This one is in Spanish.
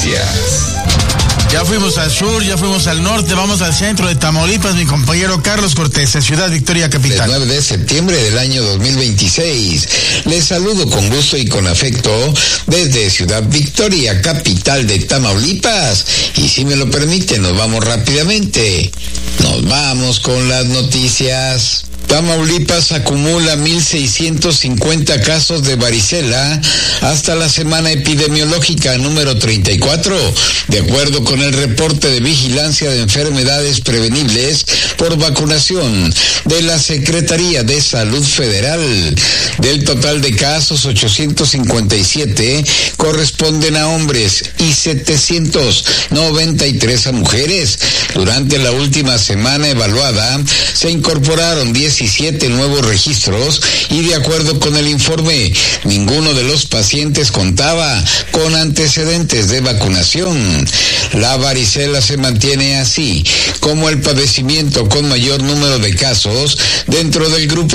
noticias. Ya fuimos al sur, ya fuimos al norte, vamos al centro de Tamaulipas, mi compañero Carlos Cortés, en Ciudad Victoria, capital. El 9 de septiembre del año 2026. Les saludo con gusto y con afecto desde Ciudad Victoria, capital de Tamaulipas. Y si me lo permiten, nos vamos rápidamente. Nos vamos con las noticias. Tamaulipas acumula 1,650 casos de varicela hasta la semana epidemiológica número 34, de acuerdo con el reporte de vigilancia de enfermedades prevenibles por vacunación de la Secretaría de Salud Federal. Del total de casos, 857 corresponden a hombres y 793 a mujeres. Durante la última semana evaluada, se incorporaron 17 nuevos registros y de acuerdo con el informe, ninguno de los pacientes contaba con antecedentes de vacunación. La varicela se mantiene así como el padecimiento con mayor número de casos dentro del grupo